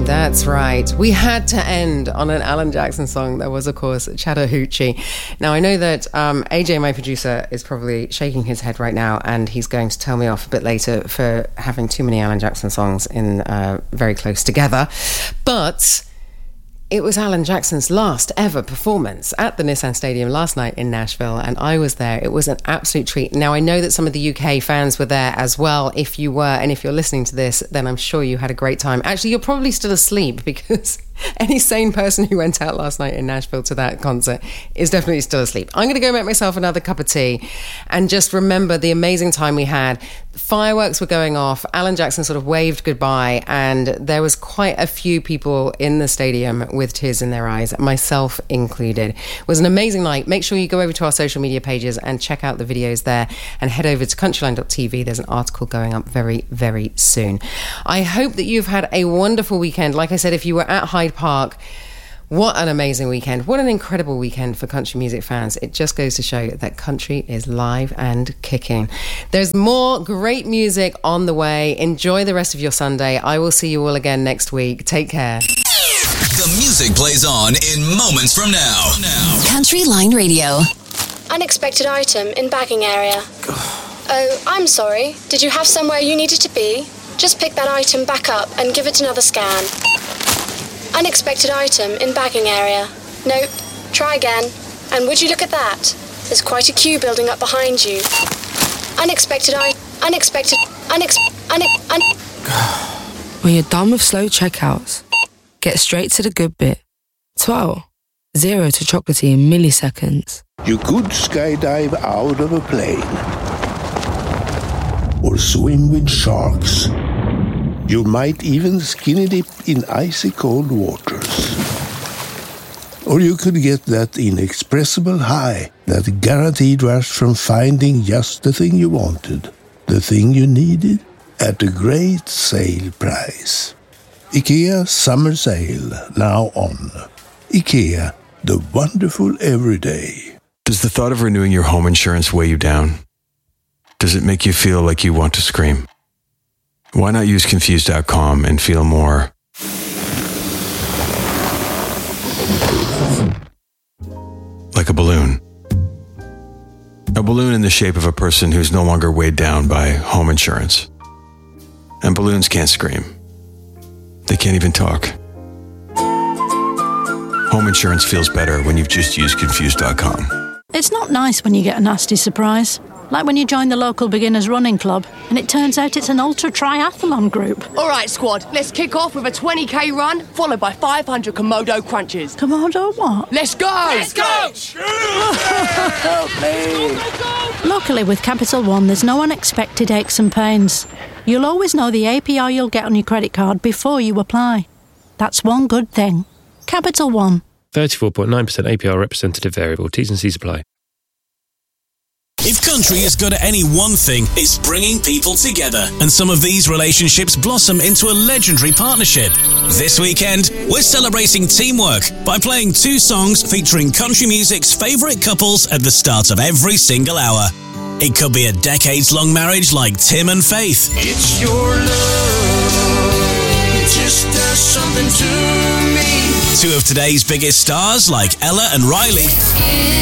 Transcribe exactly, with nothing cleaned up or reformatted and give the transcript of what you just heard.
That's right. We had to end on an Alan Jackson song. There was, of course, Chattahoochee. Now, I know that um, A J, my producer, is probably shaking his head right now, and he's going to tell me off a bit later for having too many Alan Jackson songs in uh, very close together. But it was Alan Jackson's last ever performance at the Nissan Stadium last night in Nashville, and I was there. It was an absolute treat. Now, I know that some of the U K fans were there as well. If you were, and if you're listening to this, then I'm sure you had a great time. Actually, you're probably still asleep, because any sane person who went out last night in Nashville to that concert is definitely still asleep. I'm going to go make myself another cup of tea and just remember the amazing time we had. Fireworks were going off. Alan Jackson sort of waved goodbye, and there was quite a few people in the stadium with tears in their eyes, myself included. It was an amazing night. Make sure you go over to our social media pages and check out the videos there, and head over to countryline dot t v. There's an article going up very, very soon. I hope that you've had a wonderful weekend. Like I said, if you were at Hyde Park, what an amazing weekend. What an incredible weekend for country music fans. It just goes to show that country is live and kicking. There's more great music on the way. Enjoy the rest of your Sunday. I will see you all again next week. Take care. The music plays on in moments from now. now. Country Line Radio. Unexpected item in bagging area. Oh, I'm sorry. Did you have somewhere you needed to be? Just pick that item back up and give it another scan. Unexpected item in bagging area. Nope. Try again. And would you look at that? There's quite a queue building up behind you. Unexpected I... Unexpected... Unex... Unex... Un... When you're done with slow checkouts, get straight to the good bit. twelve. Zero to chocolatey in milliseconds. You could skydive out of a plane. Or swim with sharks. You might even skinny dip in icy cold waters. Or you could get that inexpressible high, that guaranteed rush from finding just the thing you wanted, the thing you needed, at a great sale price. IKEA Summer Sale, now on. IKEA, the wonderful everyday. Does the thought of renewing your home insurance weigh you down? Does it make you feel like you want to scream? Why not use Confused dot com and feel more like a balloon? A balloon in the shape of a person who's no longer weighed down by home insurance. And balloons can't scream. They can't even talk. Home insurance feels better when you've just used Confused dot com. It's not nice when you get a nasty surprise. Like when you join the local beginners running club and it turns out it's an ultra triathlon group. All right, squad, let's kick off with a twenty k run, followed by five hundred Komodo crunches. Komodo what? Let's go! Let's go! Help me! Luckily, with Capital One, there's no unexpected aches and pains. You'll always know the A P R you'll get on your credit card before you apply. That's one good thing. Capital One. thirty-four point nine percent A P R representative variable. T's and C's apply. If country is good at any one thing, it's bringing people together. And some of these relationships blossom into a legendary partnership. This weekend, we're celebrating teamwork by playing two songs featuring country music's favourite couples at the start of every single hour. It could be a decades-long marriage like Tim and Faith. It's your love, it just does something to me. Two of today's biggest stars like Ella and Riley.